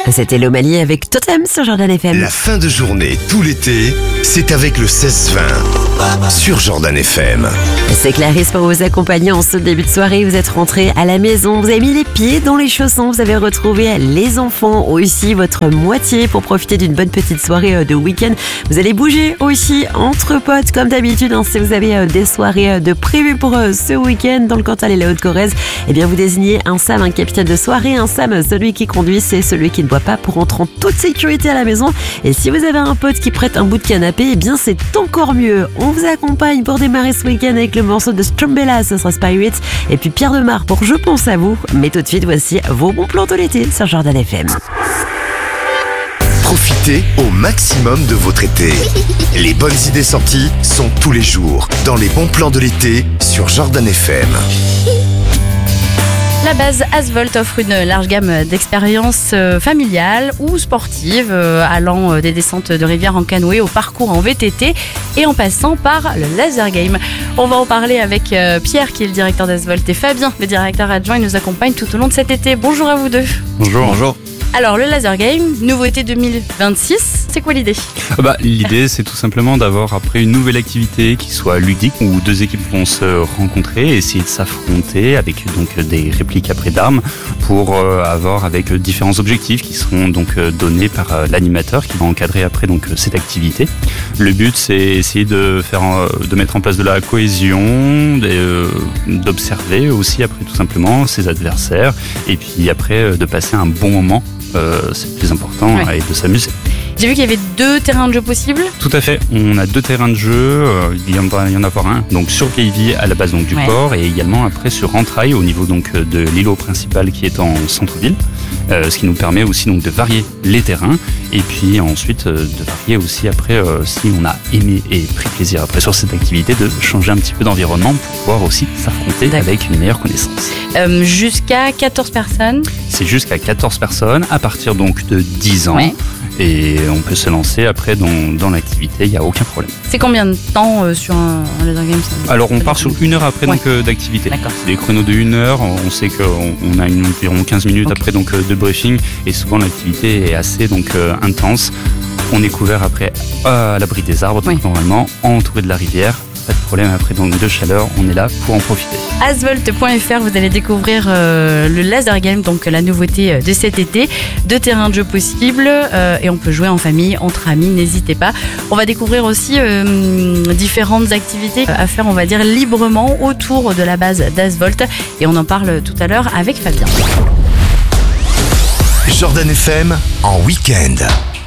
C'était l'Omalie avec Totem sur Jordan FM. La fin de journée, tout l'été, c'est avec le 16-20 sur Jordan FM. C'est Clarisse pour vous accompagner en ce début de soirée. Vous êtes rentrés à la maison, vous avez mis les pieds dans les chaussons, vous avez retrouvé les enfants, aussi votre moitié pour profiter d'une bonne petite soirée de week-end. Vous allez bouger aussi entre potes comme d'habitude. Si vous avez des soirées de prévues pour ce week-end dans le Cantal et la Haute-Corrèze, eh bien vous désignez un Sam, un capitaine de soirée. Un Sam, celui qui conduit, c'est celui qui ne boit pas pour rentrer en toute sécurité à la maison. Et si vous avez un pote qui prête un bout de canapé, eh bien c'est encore mieux. On vous accompagne pour démarrer ce week-end avec le morceau de Strumbella, ce sera Spirit, et puis Pierre Demar pour Je pense à vous. Mais tout de suite, voici vos bons plans de l'été sur Jordan FM. Profitez au maximum de votre été. Les bonnes idées sorties sont tous les jours dans les bons plans de l'été sur Jordan FM. La base Asvolt offre une large gamme d'expériences familiales ou sportives, allant des descentes de rivière en canoë au parcours en VTT et en passant par le laser game. On va en parler avec Pierre qui est le directeur d'Asvolt et Fabien, le directeur adjoint. Ils nous accompagnent tout au long de cet été. Bonjour à vous deux. Bonjour. Alors le laser game, nouveauté 2026, c'est quoi l'idée ? L'idée, c'est tout simplement d'avoir après une nouvelle activité qui soit ludique, où deux équipes vont se rencontrer et essayer de s'affronter avec donc des répliques après d'armes pour avoir avec différents objectifs qui seront donc donnés par l'animateur qui va encadrer après donc cette activité. Le but, c'est essayer de mettre en place de la cohésion, d'observer aussi après tout simplement ses adversaires et puis après de passer un bon moment. C'est le plus important, et de s'amuser. J'ai vu qu'il y avait 2 terrains de jeu possibles. Tout à fait, on a 2 terrains de jeu, il y en a avoir un donc sur Gavy à la base donc, du port et également après sur Entrailles au niveau donc, de l'îlot principal qui est en centre-ville, ce qui nous permet aussi donc, de varier les terrains et puis ensuite de varier aussi après si on a aimé et pris plaisir après sur cette activité de changer un petit peu d'environnement pour pouvoir aussi s'affronter avec une meilleure connaissance. Jusqu'à 14 personnes. C'est jusqu'à 14 personnes à partir donc de 10 ans. Et on peut se lancer après dans l'activité, il n'y a aucun problème. C'est combien de temps sur un laser game ? Alors on part sur 1 heure après donc, d'activité. D'accord. C'est des chronos de 1 heure, on sait qu'on a environ 15 minutes après donc, de briefing et souvent l'activité est assez donc, intense. On est couvert après à l'abri des arbres, donc normalement entouré de la rivière. Pas de problème après donc de chaleur, on est là pour en profiter. Asvolt.fr, vous allez découvrir le laser game, donc la nouveauté de cet été. 2 terrains de jeu possibles et on peut jouer en famille, entre amis, n'hésitez pas. On va découvrir aussi différentes activités à faire, on va dire, librement autour de la base d'Asvolt et on en parle tout à l'heure avec Fabien. Jordan FM en week-end.